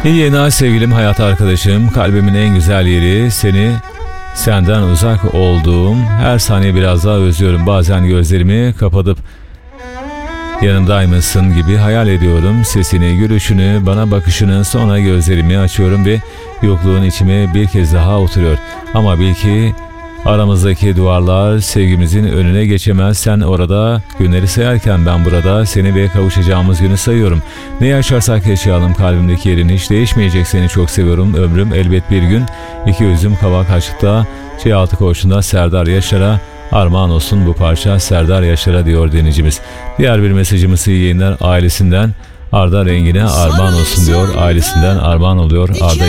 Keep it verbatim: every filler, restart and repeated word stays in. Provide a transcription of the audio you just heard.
İyi yayınlar sevgilim, hayat arkadaşım, kalbimin en güzel yeri, seni senden uzak olduğum her saniye biraz daha özlüyorum. Bazen gözlerimi kapatıp yanımdaymışsın gibi hayal ediyorum. Sesini, gülüşünü, bana bakışını, sonra gözlerimi açıyorum ve yokluğun içime bir kez daha oturuyor. Ama bil ki aramızdaki duvarlar sevgimizin önüne geçemez. Sen orada günleri sayarken ben burada seni ve kavuşacağımız günü sayıyorum. Ne yaşarsak yaşayalım, kalbimdeki yerin hiç değişmeyecek. Seni çok seviyorum, ömrüm elbet bir gün. İki üzüm kavak açıkta, çiğ altı koğuşunda Serdar Yaşar'a armağan olsun bu parça, Serdar Yaşar'a diyor dinleyicimiz. Diğer bir mesajımız iyi yayınlar, ailesinden Arda Rengin'e armağan olsun diyor. Ailesinden armağan oluyor Arda